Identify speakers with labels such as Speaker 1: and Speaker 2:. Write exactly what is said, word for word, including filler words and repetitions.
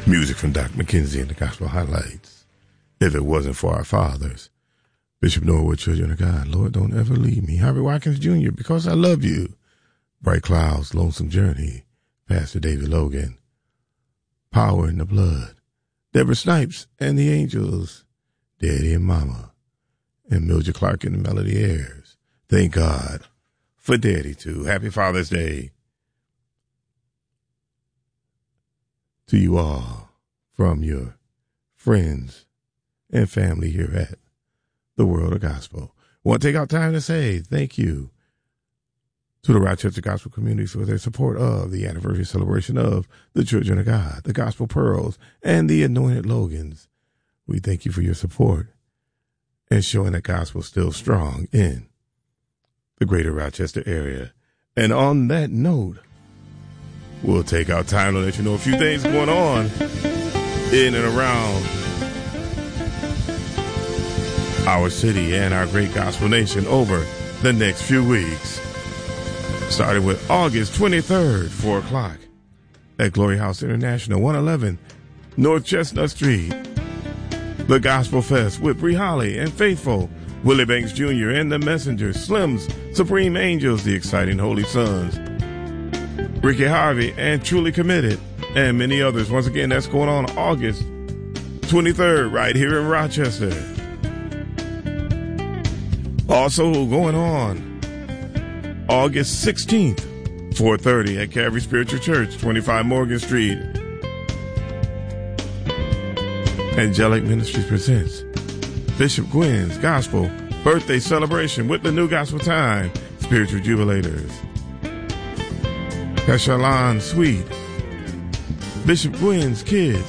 Speaker 1: Music from Doc McKenzie and the Gospel Highlights. If it wasn't for our fathers. Bishop Norwood, Children of God. Lord, don't ever leave me. Harvey Watkins Junior, Because I Love You. Bright Clouds, Lonesome Journey. Pastor David Logan. Power in the Blood. Deborah Snipes and the Angels. Daddy and Mama. And Mildred Clark and the Melody Airs. Thank God for Daddy, too. Happy Father's Day to you all from your friends and family here at the World of Gospel. I want to take out time to say thank you to the Rochester Gospel community for their support of the anniversary celebration of the Children of God, the Gospel Pearls, and the Anointed Logans. We thank you for your support and showing that gospel still strong in the greater Rochester area. And on that note, we'll take our time to let you know a few things going on in and around our city and our great gospel nation over the next few weeks. Starting with August twenty-third, four o'clock at Glory House International, one eleven North Chestnut Street. The Gospel Fest with Bree Holly and Faithful, Willie Banks Junior and the Messengers, Slims, Supreme Angels, the Exciting Holy Sons, Ricky Harvey and Truly Committed, and many others. Once again, that's going on August twenty-third right here in Rochester. Also going on August sixteenth, four thirty at Calvary Spiritual Church, twenty-five Morgan Street. Angelic Ministries presents Bishop Gwynn's Gospel Birthday Celebration with the New Gospel Time Spiritual Jubilators. Kashalan Sweet, Bishop Gwynn's Kids